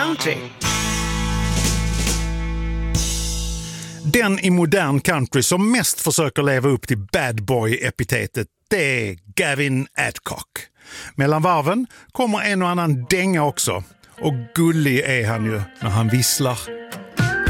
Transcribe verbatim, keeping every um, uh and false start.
country. Den i modern country som mest försöker leva upp till bad boy-epitetet, det är Gavin Adcock. Mellan varven kommer en och annan dänga också. Och gullig är han ju när han visslar.